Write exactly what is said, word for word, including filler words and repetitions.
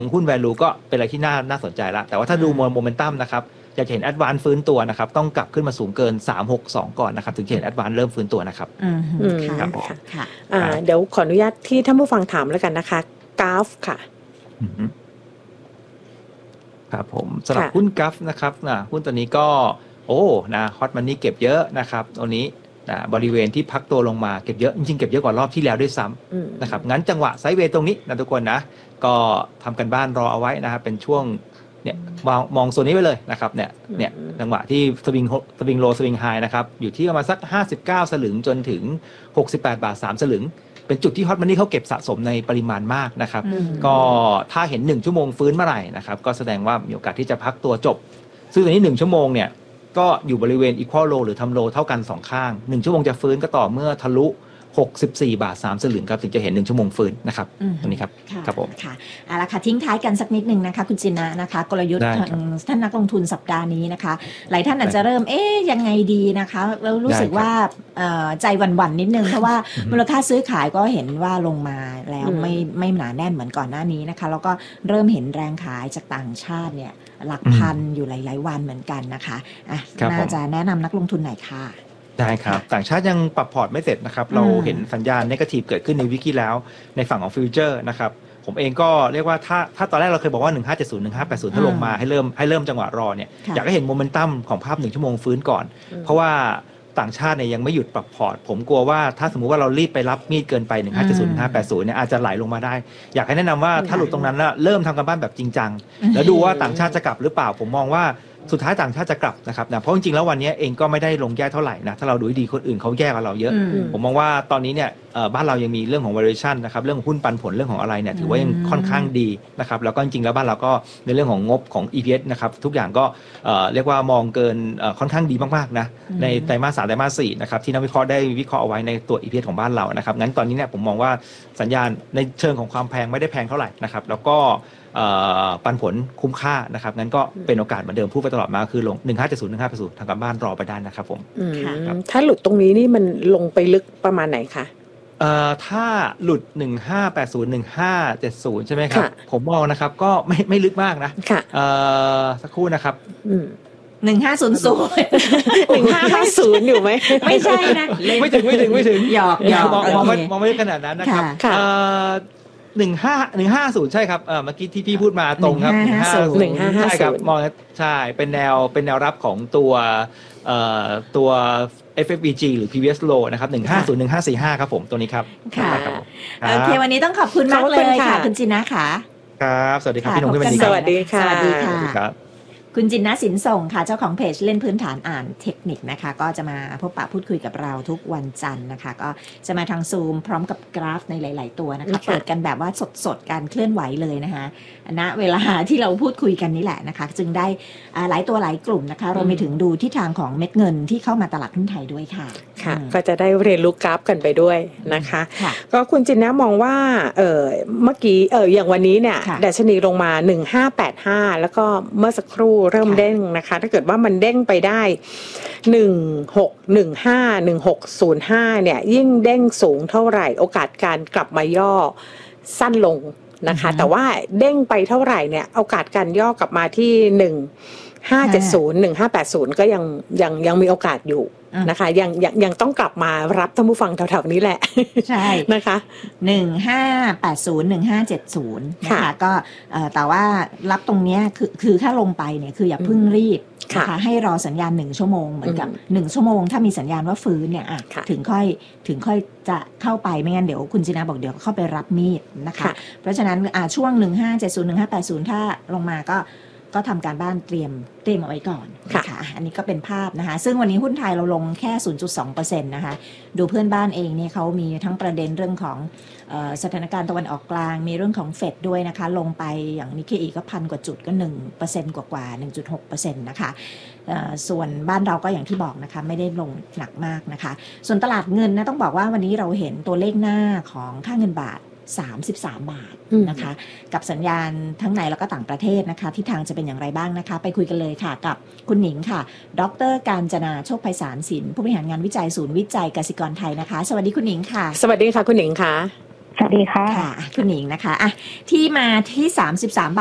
หุ้น value ก็เป็นอะไรที่น่าน่าสนใจละแต่ว่าถ้าดูโมเมนตัมนะครับอยากเห็น advance ฟื้นตัวนะครับต้องกลับขึ้นมาสูงเกินสามหกสองก่อนนะครับถึงจะเห็น advance เริ่มฟื้นตัวนะครับอืมค่ะค่ะเดี๋ยวขออนุญาตที่ท่านผู้ฟังถามแล้วกันนะคะกราฟค่ะครับผมสำหรับหุ้นกราฟนะครับนะหุ้นตัวนี้ก็โอ้นะฮอตมันนี่เก็บเยอะนะครับตัวนี้นะบริเวณที่พักตัวลงมาเก็บเยอะจริงๆเก็บเยอะกว่ารอบที่แล้วด้วยซ้ำนะครับงั้นจังหวะไซด์เวย์ตรงนี้นะทุกคนนะก็ทำกันบ้านรอเอาไว้นะครับเป็นช่วงเนี่ยมองมองโซนนี้ไว้เลยนะครับเนี่ยเนี่ยจังหวะที่สวิงสวิงโลสวิงไฮนะครับอยู่ที่ประมาณสักห้าสิบเก้าสลึงจนถึงหกสิบแปดบาทสามสลึงเป็นจุดที่ฮอตมันนี่เขาเก็บสะสมในปริมาณมากนะครับก็ถ้าเห็นหนึ่งชั่วโมงฟื้นเมื่อไหร่นะครับก็แสดงว่ามีโอกาสที่จะพักตัวจบซึ่งตอนนี้หนึ่งชั่วโมงเนี่ยก็อยู่บริเวณ equal low หรือทำ low เท่ากันสองข้างหนึ่งชั่วโมงจะฟื้นก็ต่อเมื่อทะลุหกสิบสี่บาทสามสลึงครับถึงจะเห็นหนึ่งชั่วโมงฟื้นนะครับตรงนี้ครับครับผมค่ะเอาล่ะค่ะทิ้งท้ายกันสักนิดนึงนะคะคุณจินะนะคะกลยุทธ์ท่านนักลงทุนสัปดาห์นี้นะคะหลายท่านอาจจะเริ่มเอ๊ยยังไงดีนะคะแล้วรู้สึกว่าใจหวั่นๆนิดนึงเพราะว่ามูลค่าซื้อขายก็เห็นว่าลงมาแล้วไม่ไม่หนาแน่นเหมือนก่อนหน้านี้นะคะแล้วก็เริ่มเห็นแรงขายจากต่างชาติเนี่ยหลักพันอยู่หลายๆวันเหมือนกันนะคะอ่ะน่าจะแนะนำนักลงทุนหน่อยค่ะได้ครับต่างชาติยังปรับพอร์ตไม่เสร็จนะครับเราเห็นสัญญาณเนกาทีฟเกิดขึ้นในวิกกี้แล้วในฝั่งของฟิวเจอร์นะครับผมเองก็เรียกว่าถ้าถ้าตอนแรกเราเคยบอกว่าหนึ่งห้าเจ็ดศูนย์ หนึ่งห้าแปดศูนย์ถ้าลงมาให้เริ่มให้เริ่มจังหวะรอเนี่ยอยากให้เห็นโมเมนตัมของภาพหนึ่งชั่วโมงฟื้นก่อนเพราะว่าต่างชาติเนี่ยยังไม่หยุดปรับพอร์ตผมกลัวว่าถ้าสมมุติว่าเรารีบไปรับมีดเกินไปหนึ่งห้าเจ็ดศูนย์ หนึ่งห้าแปดศูนย์เนี่ยอาจจะไหลลงมาได้อยากให้แนะนำว่าถ้าหลุดตรงนั้นแล้วเริ่มทำกันบ้านแบบจริงจังแล้วดูว่าต่างชาติจะกลับหรือเปล่าผมมองว่าสุดท้ายต่างชาติจะกลับนะครับนะเพราะจริงๆแล้ววันนี้เองก็ไม่ได้ลงแย่เท่าไหร่นะถ้าเราดูดีคนอื่นเขาแย่กว่าเราเยอะผมมองว่าตอนนี้เนี่ยบ้านเรายังมีเรื่องของ valuation นะครับเรื่องของหุ้นปันผลเรื่องของอะไรเนี่ยถือว่ายังค่อนข้างดีนะครับแล้วก็จริงๆแล้วบ้านเราก็ในเรื่องของงบของ อี พี เอส นะครับทุกอย่างก็เรียกว่ามองเกินค่อนข้างดีมากๆนะในไตรมาสสามไตรมาสสี่นะครับที่นักวิเคราะห์ได้วิเคราะห์เอาไว้ในตัว อี พี เอส ของบ้านเรานะครับงั้นตอนนี้เนี่ยผมมองว่าสัญญาณในเชิงของความแพงไม่ได้แพงเท่าไหร่นะครับแล้วก็ปันผลคุ้มค่านะครับงั้นก็เป็นโอกาสเหมือนเดิมพูดไปตลอดมาคือลงหนึ่งห้าเจ็ดศูนย์ หนึ่งห้าแปดศูนย์ทางการบ้านรอไปได้นะครับผมถ้าหลุดตรงนี้นี่มันลงไปลึกประมาณไหนคะเอ่อถ้าหลุดหนึ่งห้าแปดศูนย์ หนึ่งห้าเจ็ดศูนย์ใช่ไหมครับผมมองนะครับก็ไม่ไม่ลึกมากนะเอ่อสักครู่นะครับหนึ่งห้าศูนย์ศูนย์หนึ่งห้าห้าศูนย์อยู่ไหมไม่ใช่นะไม่ถึงไม่ถึงไม่ถึงหยอกหยอกมองมองไม่มองไม่ขนาดนั้นนะครับเอ่อหนึ่งห้าหนึ่งห้าศูนย์ใช่ครับเอ่อเมื่อกี้ที่พี่พูดมาตรงครับหนึ่งห้าห้าศูนย์ใช่ครับมองใช่เป็นแนวเป็นแนวรับของตัวเอ่อตัว เอฟ เอฟ บี จี หรือ previous low นะครับหนึ่งห้าศูนย์ หนึ่งห้าสี่ห้าครับผมตัวนี้ครับค่ะโอเควันนี้ต้องขอบคุณมากเลยค่ะคุณจินะค่ะครับสวัสดีครับพี่หนุ่มพี่มณีสวัสดีค่ะสวัสดีค่ะคุณจินนะสินส่งค่ะเจ้าของเพจเล่นพื้นฐานอ่านเทคนิคนะคะก็จะมาพบปะพูดคุยกับเราทุกวันจันทร์นะคะก็จะมาทางซูมพร้อมกับกราฟในหลายๆตัวนะคะเปิดกันแบบว่าสดๆการเคลื่อนไหวเลยนะคะณเวลาที่เราพูดคุยกันนี่แหละนะคะจึงได้หลายตัวหลายกลุ่มนะคะรวมไปถึงดูทิศทางของเม็ดเงินที่เข้ามาตลาดหุ้นไทยด้วยค่ะค่ะก็จะได้เรียนรู้กราฟกันไปด้วยนะคะก็คุณจินนะมองว่าเออเมื่อกี้เอออย่างวันนี้เนี่ยดัชนีลงมาหนึ่งห้าแปดห้าแล้วก็เมื่อสักครู่เริ่มเด้งนะคะถ้าเกิดว่ามันเด้งไปได้หนึ่งหกหนึ่งห้า หนึ่งหกศูนย์ห้าเนี่ยยิ่งเด้งสูงเท่าไหร่โอกาสการกลับมาย่อสั้นลงนะคะแต่ว่าเด้งไปเท่าไหร่เนี่ยโอกาสการย่อกลับมาที่หนึ่งห้าเจ็ดศูนย์ หนึ่งห้าแปดศูนย์ก็ยังยังยังมีโอกาสอยู่นะคะยังยังยังต้องกลับมารับท่านผู้ฟังแถวๆนี้แหละใช่นะคะหนึ่งห้าแปดศูนย์ หนึ่งห้าเจ็ดศูนย์นะคะก็แต่ว่ารับตรงนี้คือคือถ้าลงไปเนี่ยคืออย่าเพิ่งรีบนะคะให้รอสัญญาณหนึ่งชั่วโมงเหมือนกับหนึ่งชั่วโมงถ้ามีสัญญาณว่าฟื้นเนี่ยถึงค่อยถึงค่อยจะเข้าไปไม่งั้นเดี๋ยวคุณจินาบอกเดี๋ยวเข้าไปรับมีดนะคะเพราะฉะนั้นช่วงหนึ่งห้าเจ็ดศูนย์ หนึ่งห้าแปดศูนย์ถ้าลงมาก็ก็ทำการบ้านเตรียมเตรียมเอาไว้ก่อนนะคะอันนี้ก็เป็นภาพนะคะซึ่งวันนี้หุ้นไทยเราลงแค่ ศูนย์จุดสองเปอร์เซ็นต์ นะคะดูเพื่อนบ้านเองเนี่ยเขามีทั้งประเด็นเรื่องของเอ่อสถานการณ์ตะวันออกกลางมีเรื่องของเฟดด้วยนะคะลงไปอย่างนิกเกอีก็พันกว่าจุดก็ หนึ่งเปอร์เซ็นต์ กว่าๆ หนึ่งจุดหกเปอร์เซ็นต์ นะคะเอ่อส่วนบ้านเราก็อย่างที่บอกนะคะไม่ได้ลงหนักมากนะคะส่วนตลาดเงินนะต้องบอกว่าวันนี้เราเห็นตัวเลขหน้าของค่าเงินบาทสามสิบสามบาทนะคะกับสัญญาณทั้งในแล้วก็ต่างประเทศนะคะทิศทางจะเป็นอย่างไรบ้างนะคะไปคุยกันเลยค่ะกับคุณหนิงค่ะดร.กาญจนาโชคไพศาลศิลป์ผู้บริหารงานวิจัยศูนย์วิจัยกสิกรไทยนะคะสวัสดีคุณหนิงค่ะสวัสดีค่ะคุณหนิงค่ะสวัสดีค่ะค่ะคุณหญิงนะคะอ่ะที่มาที่สามสิบสาม